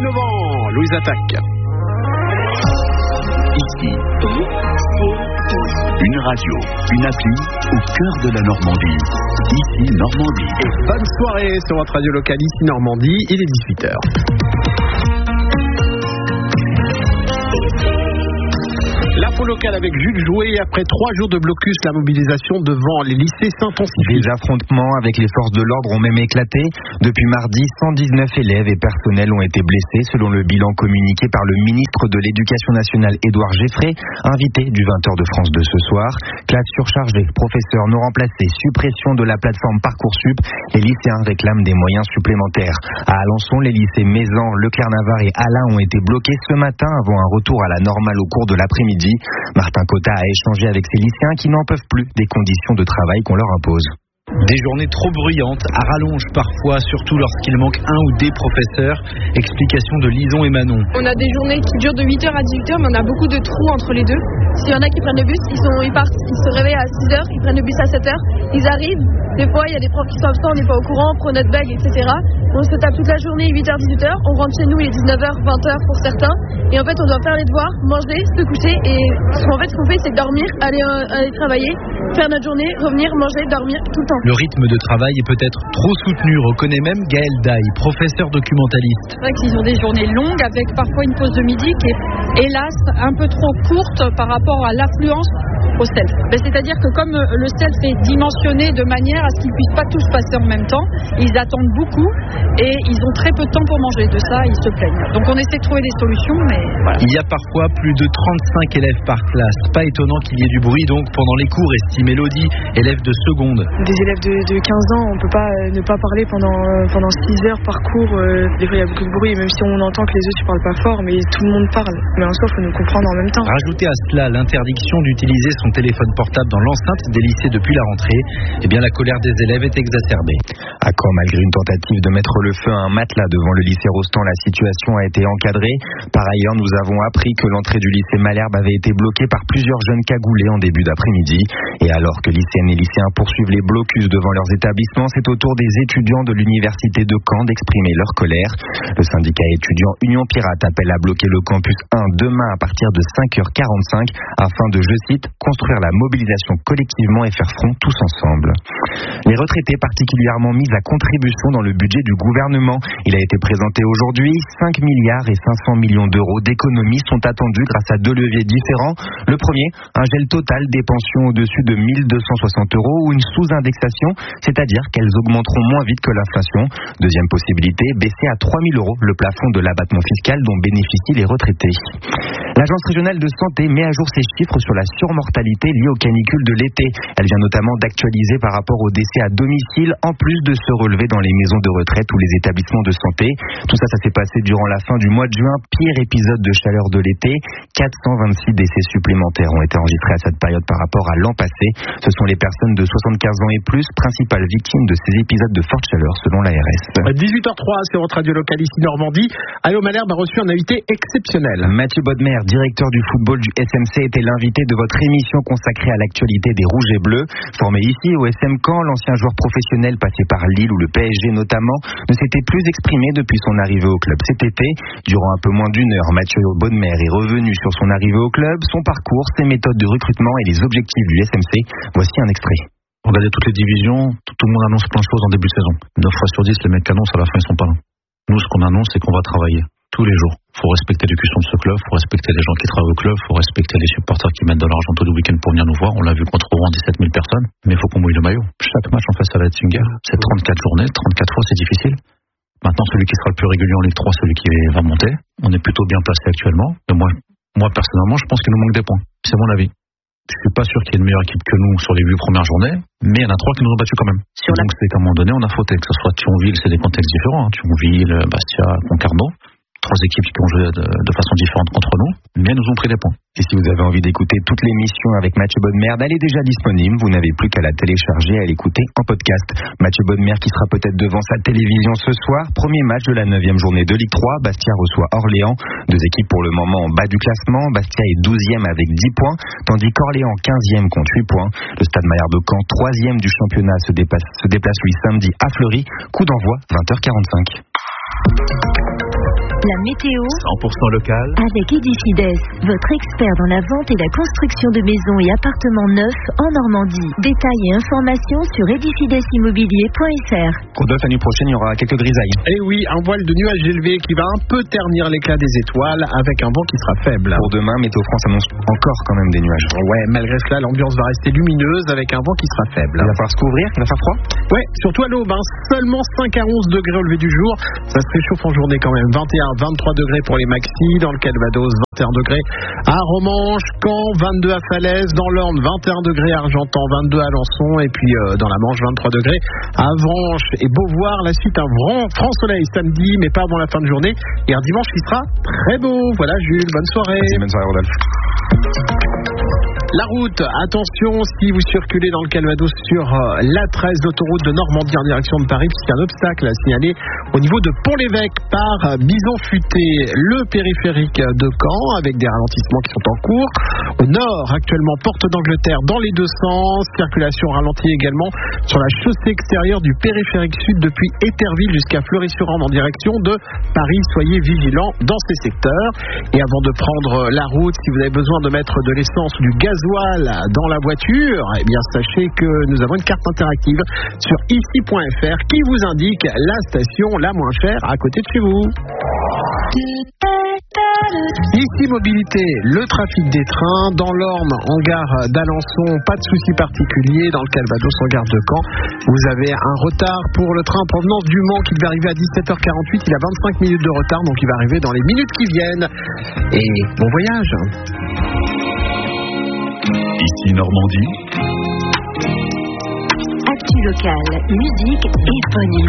Novembre, Louise attaque. Ici, une radio, une appli au cœur de la Normandie. Ici, Normandie. Et bonne soirée sur votre radio locale, ici Normandie, il est 18h. L'info locale avec Jules Jouet. Après 3 jours de blocus, la mobilisation devant les lycées s'intensifie. Les affrontements avec les forces de l'ordre ont même éclaté. Depuis mardi, 119 élèves et personnels ont été blessés, selon le bilan communiqué par le ministre de l'Éducation nationale, Édouard Geffray, invité du 20h de France 2 ce soir. Classe surchargée, professeurs non remplacés, suppression de la plateforme Parcoursup. Les lycéens réclament des moyens supplémentaires. À Alençon, les lycées Mézan, Leclerc-Navarre et Alain ont été bloqués ce matin avant un retour à la normale au cours de l'après-midi. Martin Cotta a échangé avec ces lycéens qui n'en peuvent plus des conditions de travail qu'on leur impose. Des journées trop bruyantes, à rallonge parfois, surtout lorsqu'il manque un ou des professeurs. Explication de Lison et Manon. On a des journées qui durent de 8h à 18h, mais on a beaucoup de trous entre les deux. S'il y en a qui prennent le bus, ils partent, ils se réveillent à 6h, ils prennent le bus à 7h, ils arrivent. Des fois, il y a des profs qui sont absents, on n'est pas au courant, on prend notre bague, etc. On se tape toute la journée, 8h, 18h. On rentre chez nous, il est 19h, 20h pour certains. Et en fait, on doit faire les devoirs, manger, se coucher. Et en fait, ce qu'on fait, c'est dormir, aller travailler, faire notre journée, revenir, manger, dormir, tout le temps. Le rythme de travail est peut-être trop soutenu, reconnaît même Gaël Daille, professeur documentaliste. C'est vrai qu'ils ont des journées longues avec parfois une pause de midi qui est, hélas, un peu trop courte par rapport à l'affluence au self. C'est-à-dire que comme le self est dimensionné de manière à ce qu'ils ne puissent pas tous passer en même temps, ils attendent beaucoup et ils ont très peu de temps pour manger. De ça, ils se plaignent. Donc on essaie de trouver des solutions, mais voilà. Il y a parfois plus de 35 élèves par classe. Pas étonnant qu'il y ait du bruit donc pendant les cours, estime Elodie, élève de seconde. Des élèves de 15 ans, on ne peut pas ne pas parler pendant 6 heures par cours. Des fois, il y a beaucoup de bruit, même si on entend que les autres ne parlent pas fort, mais tout le monde parle. Mais en soi, il faut nous comprendre en même temps. Rajoutez à cela l'interdiction d'utiliser son téléphone portable dans l'enceinte des lycées depuis la rentrée. Eh bien, la colère des élèves est exacerbée. À Caen, malgré une tentative de mettre le feu à un matelas devant le lycée Rostand, la situation a été encadrée. Par ailleurs, nous avons appris que l'entrée du lycée Malherbe avait été bloquée par plusieurs jeunes cagoulés en début d'après-midi. Et alors que lycéennes et lycéens poursuivent les blocus devant leurs établissements, c'est au tour des étudiants de l'université de Caen d'exprimer leur colère. Le syndicat étudiant Union Pirate appelle à bloquer le campus 1 demain à partir de 5h45 afin de, je cite, construire la mobilisation collectivement et faire front tous ensemble. Les retraités particulièrement mis à contribution dans le budget du gouvernement. Il a été présenté aujourd'hui. 5 milliards et 500 millions d'euros d'économies sont attendus grâce à 2 leviers différents. Le premier, un gel total des pensions au-dessus de 1 260 euros ou une sous-indexation, c'est-à-dire qu'elles augmenteront moins vite que l'inflation. Deuxième possibilité, baisser à 3 000 euros le plafond de l'abattement fiscal dont bénéficient les retraités. L'Agence régionale de santé met à jour ses chiffres sur la surmortalité liée aux canicules de l'été. Elle vient notamment d'actualiser par rapport aux décès à domicile, en plus de se relever dans les maisons de retraite ou les établissements de santé. Tout ça s'est passé durant la fin du mois de juin, pire épisode de chaleur de l'été. 426 décès supplémentaires ont été enregistrés à cette période par rapport à l'an passé. Ce sont les personnes de 75 ans et plus, principales victimes de ces épisodes de forte chaleur selon l'ARS. 18h03 sur votre radio locale ici Normandie. Allô Malherbe a reçu un invité exceptionnel. Mathieu Bodmer, directeur du football du SMC, était l'invité de votre émission consacrée à l'actualité des Rouges et Bleus. Formé ici au SM Caen, l'ancien joueur professionnel passé par Lille ou le PSG notamment, ne s'était plus exprimé depuis son arrivée au club cet été. Durant un peu moins d'une heure, Mathieu Bodmer est revenu sur son arrivée au club, son parcours, ses méthodes de recrutement et les objectifs du SMC. Voici un extrait. Regardez toutes les divisions, tout le monde annonce plein de choses en début de saison. 9 fois sur 10, les mecs qui annoncent, à la fin, ils sont pas là. Nous, ce qu'on annonce, c'est qu'on va travailler tous les jours. Il faut respecter l'évolution de ce club, il faut respecter les gens qui travaillent au club, il faut respecter les supporters qui mettent de l'argent tous les week-ends pour venir nous voir. On l'a vu contre Rouen, 17 000 personnes, mais il faut qu'on mouille le maillot. Chaque match, en fait, ça va être une guerre. C'est 34 journées, 34 fois, c'est difficile. Maintenant, celui qui sera le plus régulier en Ligue 3, celui qui va monter. On est plutôt bien placé actuellement. Et moi, personnellement, je pense qu'il nous manque des points. C'est mon avis. Je suis pas sûr qu'il y ait une meilleure équipe que nous sur les 8 premières journées, mais il y en a 3 qui nous ont battus quand même. Donc c'est qu'à un moment donné, on a fauté. Que ce soit Thionville, c'est des contextes différents. Thionville, Bastia, Concarneau. 3 équipes qui ont joué de façon différente contre nous, mais nous ont pris des points. Et si vous avez envie d'écouter toute l'émission avec Mathieu Bodmer, elle est déjà disponible. Vous n'avez plus qu'à la télécharger et à l'écouter en podcast. Mathieu Bodmer qui sera peut-être devant sa télévision ce soir. Premier match de la 9e journée de Ligue 3. Bastia reçoit Orléans. 2 équipes pour le moment en bas du classement. Bastia est 12e avec 10 points, tandis qu'Orléans 15e compte 8 points. Le Stade Malherbe de Caen, 3e du championnat, se déplace lui samedi à Fleury. Coup d'envoi 20h45. La météo 100% local avec Edifides, votre expert dans la vente et la construction de maisons et appartements neufs en Normandie. Détails et informations sur edifidessimmobilier.fr. Rodolphe, la nuit prochaine, il y aura quelques grisailles. Et oui, un voile de nuages élevé qui va un peu ternir l'éclat des étoiles avec un vent qui sera faible. Pour demain, Météo France annonce encore quand même des nuages. Ouais, malgré cela, l'ambiance va rester lumineuse avec un vent qui sera faible. Il va falloir se couvrir, il va faire froid. Ouais, surtout à l'aube, seulement 5 à 11 degrés au lever du jour. Ça se réchauffe en journée quand même. 21 à 23 degrés pour les maxis, dans le Calvados 21 degrés à Romanche, Caen 22 à Falaise, dans l'Orne 21 degrés à Argentan, 22 à Alençon et puis dans la Manche 23 degrés à Avranches et Beauvoir. La suite un franc soleil samedi mais pas avant la fin de journée et un dimanche qui sera très beau. Voilà Jules, bonne soirée. Merci, bonne soirée Rodolphe. La route, attention si vous circulez dans le Calvados sur la 13 d'autoroute de Normandie en direction de Paris, puisqu'il y a un obstacle à signaler au niveau de Pont-l'Évêque par Bison-Futé, le périphérique de Caen, avec des ralentissements qui sont en cours. Au nord, actuellement, porte d'Angleterre dans les deux sens, circulation ralentie également sur la chaussée extérieure du périphérique sud depuis Éterville jusqu'à Fleury-sur-Orne en direction de Paris. Soyez vigilants dans ces secteurs. Et avant de prendre la route, si vous avez besoin de mettre de l'essence ou du gasoil dans la voiture, eh bien sachez que nous avons une carte interactive sur ici.fr qui vous indique la station la moins chère à côté de chez vous. Ici Mobilité, le trafic des trains dans l'Orne en gare d'Alençon, pas de soucis particuliers. Dans le Calvados en gare de Caen, vous avez un retard pour le train en provenance du Mans qui devait arriver à 17h48. Il a 25 minutes de retard, donc il va arriver dans les minutes qui viennent. Et bon voyage. Ici Normandie. Actu locale, musique et bonne humeur.